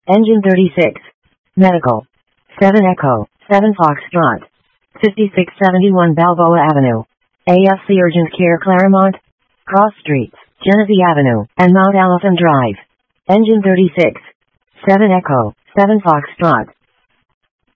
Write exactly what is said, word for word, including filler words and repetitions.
Engine thirty-six. Medical. seven Echo, seven Foxtrot. fifty-six seventy-one Balboa Avenue. A F C Urgent Care Claremont. Cross Streets, Genesee Avenue, and Mount Elephant Drive. Engine thirty-six. seven Echo, seven Foxtrot.